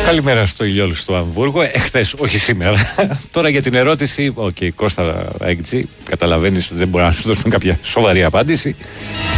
Καλημέρα στο Ηλιόλου στο Αμβούργο. Εχθές, όχι σήμερα. Τώρα για την ερώτηση, Κώστα Αίγτζη, καταλαβαίνεις ότι δεν μπορώ να σου δώσουμε κάποια σοβαρή απάντηση.